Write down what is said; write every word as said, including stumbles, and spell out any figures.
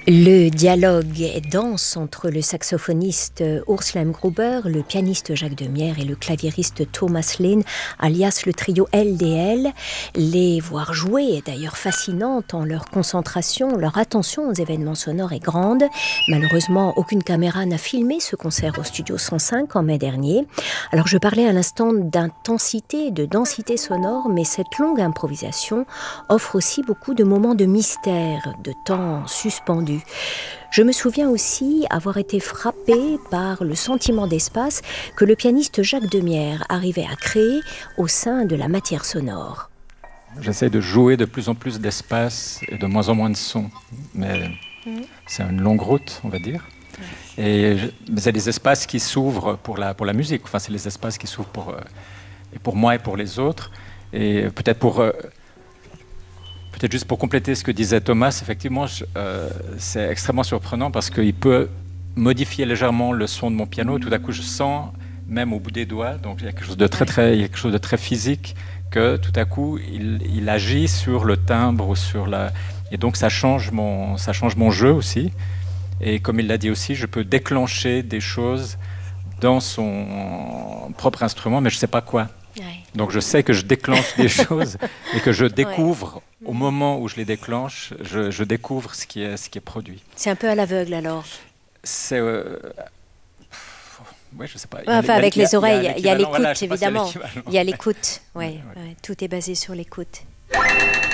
Le dialogue est dense entre le saxophoniste Urs Lemgruber, le pianiste Jacques Demierre et le claviériste Thomas Lehn, alias le trio L D L. Les voir jouer est d'ailleurs fascinant tant leur concentration, leur attention aux événements sonores est grande. Malheureusement, aucune caméra n'a filmé ce concert au Studio cent cinq en mai dernier. Alors je parlais à l'instant d'intensité, de densité sonore, mais cette longue improvisation offre aussi beaucoup de moments de mystère, de temps suspendu. Je me souviens aussi avoir été frappée par le sentiment d'espace que le pianiste Jacques Demierre arrivait à créer au sein de la matière sonore. J'essaie de jouer de plus en plus d'espace et de moins en moins de son, mais mmh. c'est une longue route, on va dire. Et c'est des espaces qui s'ouvrent pour la, pour la musique, enfin c'est les espaces qui s'ouvrent pour, euh, et pour moi et pour les autres. Et peut-être pour... Euh, Peut-être juste pour compléter ce que disait Thomas, effectivement, je, euh, c'est extrêmement surprenant parce qu'il peut modifier légèrement le son de mon piano. Tout à coup, je sens, même au bout des doigts, donc il y a quelque chose de très, très, il y a quelque chose de très physique, que tout à coup, il, il agit sur le timbre ou sur la... Et donc, ça change mon, ça change mon jeu aussi. Et comme il l'a dit aussi, je peux déclencher des choses dans son propre instrument, mais je ne sais pas quoi. Ouais. Donc je sais que je déclenche des choses et que je découvre, ouais. au moment où je les déclenche, je, je découvre ce qui est, ce qui est produit. C'est un peu à l'aveugle alors. C'est... Euh... Ouais, je sais pas. Ouais, enfin, avec les oreilles, il y a l'écoute, voilà, évidemment. Il y a l'écoute, ouais, ouais. Ouais, tout est basé sur l'écoute.